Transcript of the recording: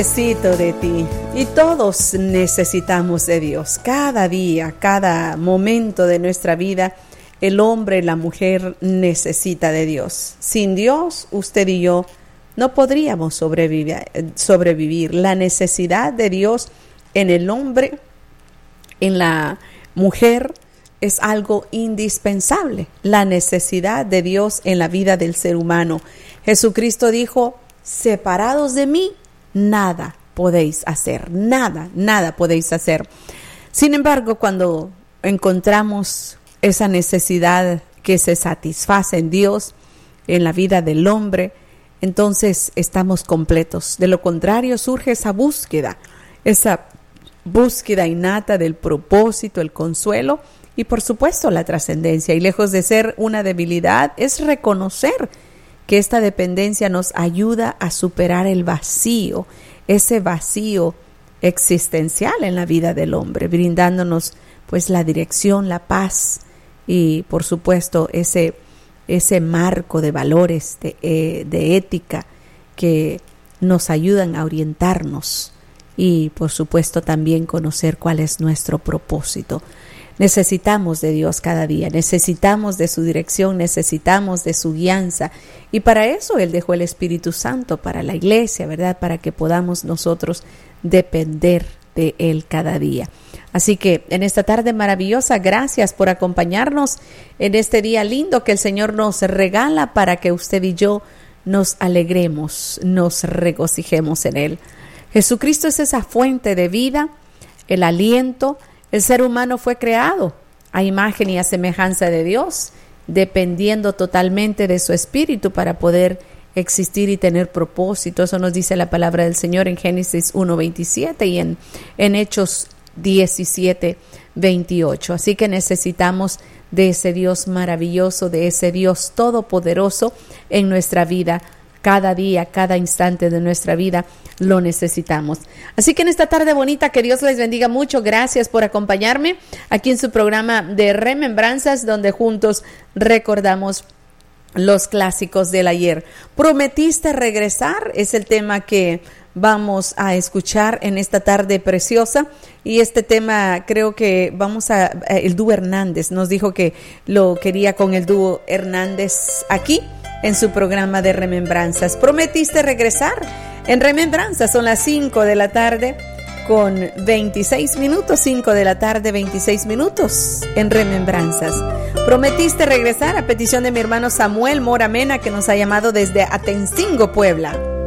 Necesito de ti, y todos necesitamos de Dios. Cada día, cada momento de nuestra vida, el hombre, la mujer necesita de Dios. Sin Dios, usted y yo no podríamos sobrevivir. La necesidad de Dios en el hombre, en la mujer, es algo indispensable. La necesidad de Dios en la vida del ser humano. Jesucristo dijo: separados de mí, nada podéis hacer, nada podéis hacer. Sin embargo, cuando encontramos esa necesidad que se satisface en Dios, en la vida del hombre, entonces estamos completos. De lo contrario, surge esa búsqueda innata del propósito, el consuelo y por supuesto la trascendencia. Y lejos de ser una debilidad, es reconocer que esta dependencia nos ayuda a superar el vacío, ese vacío existencial en la vida del hombre, brindándonos pues la dirección, la paz y por supuesto ese marco de valores, de ética que nos ayudan a orientarnos y por supuesto también conocer cuál es nuestro propósito. Necesitamos de Dios cada día, necesitamos de su dirección, necesitamos de su guianza. Y para eso Él dejó el Espíritu Santo para la iglesia, ¿verdad? Para que podamos nosotros depender de Él cada día. Así que en esta tarde maravillosa, gracias por acompañarnos en este día lindo que el Señor nos regala para que usted y yo nos alegremos, nos regocijemos en Él. Jesucristo es esa fuente de vida, el aliento. El ser humano fue creado a imagen y a semejanza de Dios, dependiendo totalmente de su espíritu para poder existir y tener propósito. Eso nos dice la palabra del Señor en Génesis 1:27 y en Hechos 17:28. Así que necesitamos de ese Dios maravilloso, de ese Dios todopoderoso en nuestra vida. Cada día, cada instante de nuestra vida lo necesitamos. Así que en esta tarde bonita, que Dios les bendiga mucho. Gracias por acompañarme aquí en su programa de Remembranzas, donde juntos recordamos los clásicos del ayer. ¿Prometiste regresar? Es el tema que vamos a escuchar en esta tarde preciosa. Y este tema creo que el dúo Hernández nos dijo que lo quería con el dúo Hernández aquí en su programa de Remembranzas. ¿Prometiste regresar? En Remembranzas son las 5 de la tarde con 26 minutos, 5 de la tarde, 26 minutos en Remembranzas. ¿Prometiste regresar? A petición de mi hermano Samuel Mora Mena, que nos ha llamado desde Atencingo, Puebla.